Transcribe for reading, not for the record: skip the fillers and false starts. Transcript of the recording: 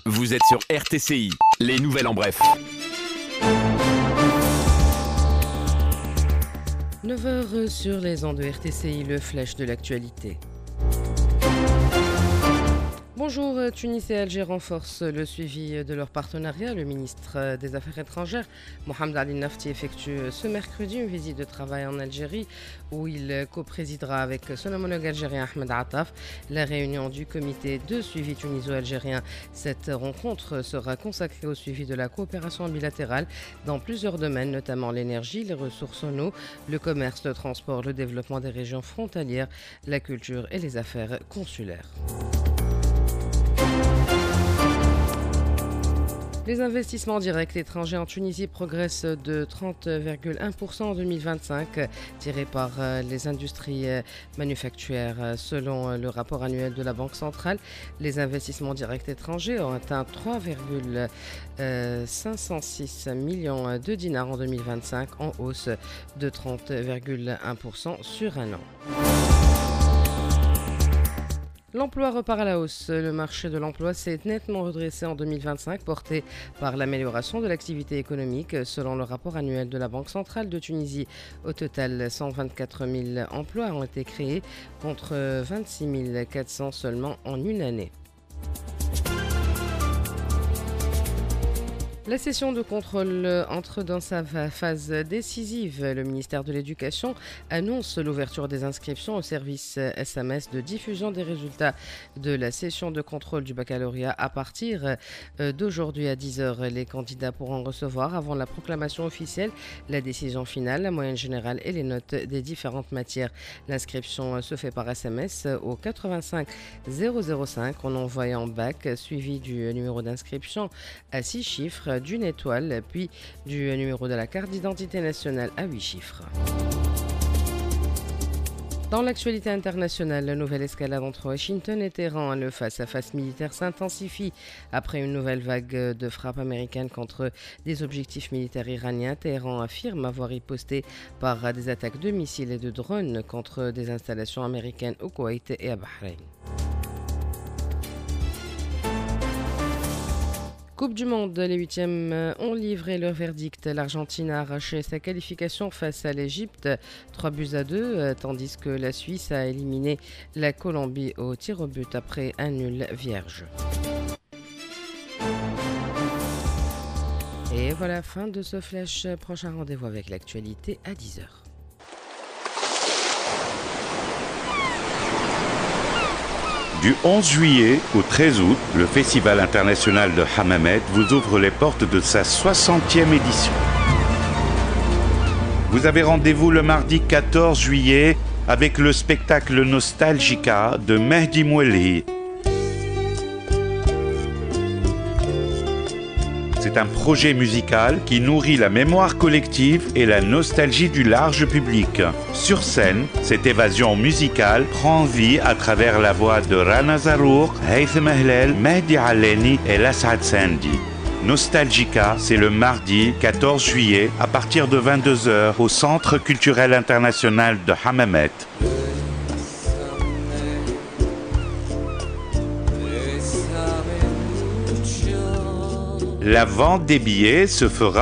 Vous êtes sur RTCI, les nouvelles en bref. 9h sur les ondes de RTCI, le flash de l'actualité. Bonjour, Tunis et Alger renforcent le suivi de leur partenariat. Le ministre des Affaires étrangères, Mohamed Ali Nafti, effectue ce mercredi une visite de travail en Algérie où il coprésidera avec son homologue algérien Ahmed Attaf la réunion du comité de suivi tuniso-algérien. Cette rencontre sera consacrée au suivi de la coopération bilatérale dans plusieurs domaines, notamment l'énergie, les ressources en eau, le commerce, le transport, le développement des régions frontalières, la culture et les affaires consulaires. Les investissements directs étrangers en Tunisie progressent de 30,1% en 2025, tirés par les industries manufacturières. Selon le rapport annuel de la Banque centrale, les investissements directs étrangers ont atteint 3,506 millions de dinars en 2025, en hausse de 30,1% sur un an. L'emploi repart à la hausse. Le marché de l'emploi s'est nettement redressé en 2025, porté par l'amélioration de l'activité économique. Selon le rapport annuel de la Banque centrale de Tunisie, au total, 124 000 emplois ont été créés contre 26 400 seulement en une année. La session de contrôle entre dans sa phase décisive. Le ministère de l'Éducation annonce l'ouverture des inscriptions au service SMS de diffusion des résultats de la session de contrôle du baccalauréat à partir d'aujourd'hui à 10h. Les candidats pourront recevoir avant la proclamation officielle la décision finale, la moyenne générale et les notes des différentes matières. L'inscription se fait par SMS au 85 005 en envoyant bac suivi du numéro d'inscription à 6 chiffres, d'une étoile, puis du numéro de la carte d'identité nationale à 8 chiffres. Dans l'actualité internationale, la nouvelle escalade entre Washington et Téhéran, le face-à-face militaire s'intensifie après une nouvelle vague de frappes américaines contre des objectifs militaires iraniens. Téhéran affirme avoir riposté par des attaques de missiles et de drones contre des installations américaines au Koweït et à Bahreïn. Coupe du Monde, les huitièmes ont livré leur verdict. L'Argentine a arraché sa qualification face à l'Égypte, 3-2, tandis que la Suisse a éliminé la Colombie au tir au but après un nul vierge. Et voilà, fin de ce flash. Prochain rendez-vous avec l'actualité à 10h. Du 11 juillet au 13 août, le Festival international de Hammamet vous ouvre les portes de sa 60e édition. Vous avez rendez-vous le mardi 14 juillet avec le spectacle Nostalgica de Mehdi Mouelhi. C'est un projet musical qui nourrit la mémoire collective et la nostalgie du large public. Sur scène, cette évasion musicale prend vie à travers la voix de Rana Zarouk, Haytham Ahlel, Mehdi Aleni et Lassad Sandi. Nostalgica, c'est le mardi 14 juillet à partir de 22h au Centre culturel international de Hammamet. La vente des billets se fera